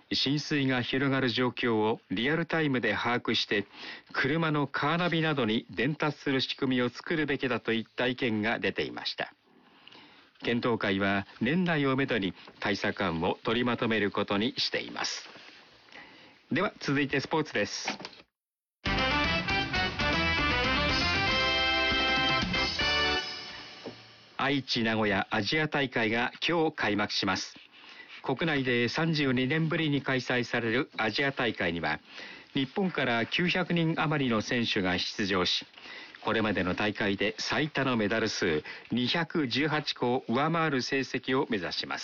浸水が広がる状況をリアルタイムで把握して車のカーナビなどに伝達する仕組みを作るべきだといった意見が出ていました。検討会は年内をめどに対策案を取りまとめることにしています。では続いてスポーツです。愛知名古屋アジア大会が今日開幕します。国内で32年ぶりに開催されるアジア大会には日本から900人余りの選手が出場し、これまでの大会で最多のメダル数218個を上回る成績を目指します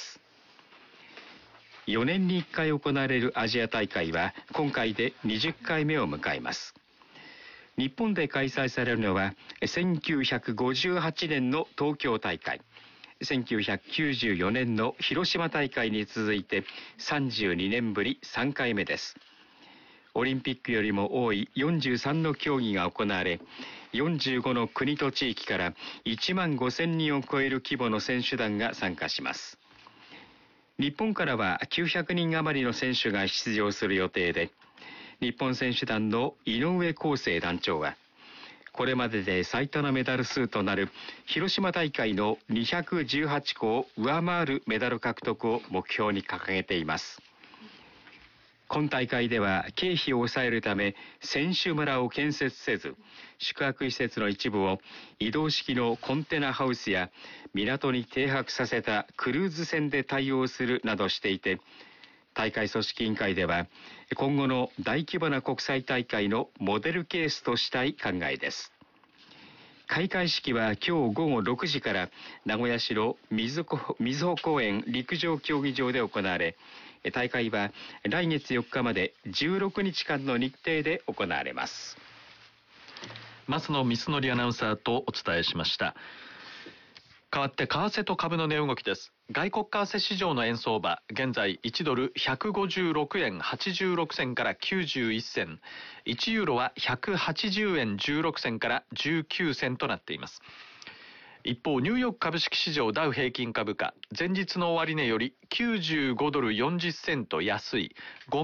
。4年に1回行われるアジア大会は今回で20回目を迎えます。日本で開催されるのは1958年の東京大会、1994年の広島大会に続いて32年ぶり3回目です。オリンピックよりも多い43の競技が行われ、45の国と地域から1万5000人を超える規模の選手団が参加します。日本からは900人余りの選手が出場する予定で、日本選手団の井上康生団長は、これまでで最多のメダル数となる広島大会の218個を上回るメダル獲得を目標に掲げています。今大会では経費を抑えるため選手村を建設せず、宿泊施設の一部を移動式のコンテナハウスや港に停泊させたクルーズ船で対応するなどしていて、大会組織委員会では今後の大規模な国際大会のモデルケースとしたい考えです。開会式は今日午後6時から名古屋市の瑞穂公園陸上競技場で行われ、大会は来月4日まで16日間の日程で行われます。 増野光則アナウンサーとお伝えしました。代わって為替と株の値動きです。外国為替市場の円相場、現在1ドル156円86銭から91銭、1ユーロは180円16銭から19銭となっています。一方、ニューヨーク株式市場ダウ平均株価、前日の終値より95ドル40セント安い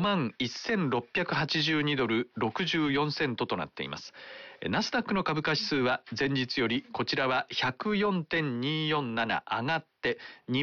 51,682 ドル64セントとなっています。ナスダックの株価指数は前日よりこちらは 104.247 上がって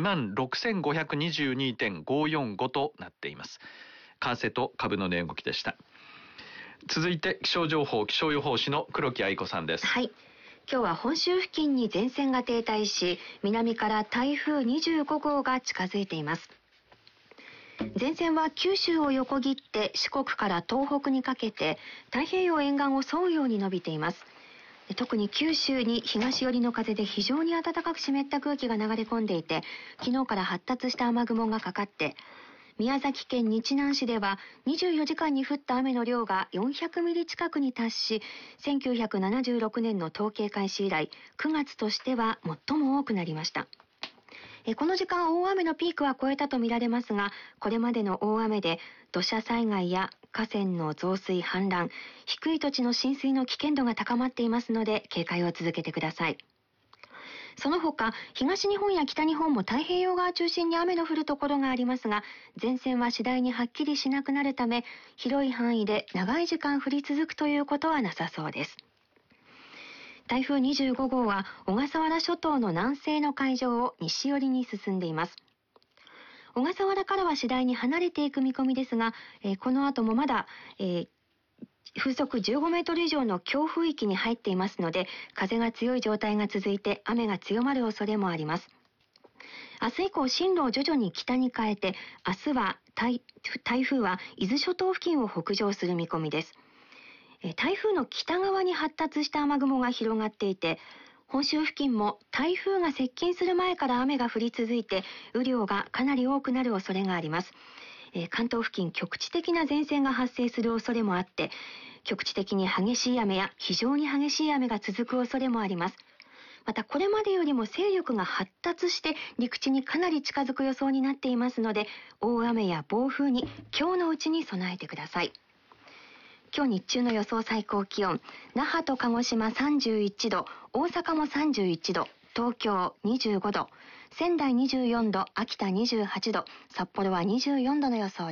26,522.545 となっています。為替と株の値動きでした。続いて気象情報、気象予報士の黒木愛子さんです。 はい、今日は本州付近に前線が停滞し、南から台風25号が近づいています。前線は九州を横切って四国から東北にかけて太平洋沿岸を沿うように伸びています。特に九州に東寄りの風で非常に暖かく湿った空気が流れ込んでいて、昨日から発達した雨雲がかかって、宮崎県日南市では24時間に降った雨の量が400ミリ近くに達し、1976年の統計開始以来9月としては最も多くなりました。この時間大雨のピークは越えたとみられますが、これまでの大雨で土砂災害や河川の増水氾濫、低い土地の浸水の危険度が高まっていますので警戒を続けてください。その他、東日本や北日本も太平洋側中心に雨の降るところがありますが、前線は次第にはっきりしなくなるため、広い範囲で長い時間降り続くということはなさそうです。台風25号は小笠原諸島の南西の海上を西寄りに進んでいます。小笠原からは次第に離れていく見込みですが、この後もまだ、風速15メートル以上の強風域に入っていますので、風が強い状態が続いて雨が強まる恐れもあります。明日以降、進路を徐々に北に変えて、明日は台風は伊豆諸島付近を北上する見込みです。台風の北側に発達した雨雲が広がっていて、本州付近も台風が接近する前から雨が降り続いて、雨量がかなり多くなる恐れがあります。関東付近、局地的な前線が発生する恐れもあって、局地的に激しい雨や非常に激しい雨が続く恐れもあります。また、これまでよりも勢力が発達して陸地にかなり近づく予想になっていますので、大雨や暴風に今日のうちに備えてください。今日日中の予想最高気温、那覇と鹿児島31度、大阪も31度、東京25度、仙台24度、秋田28度、札幌は24度の予想です。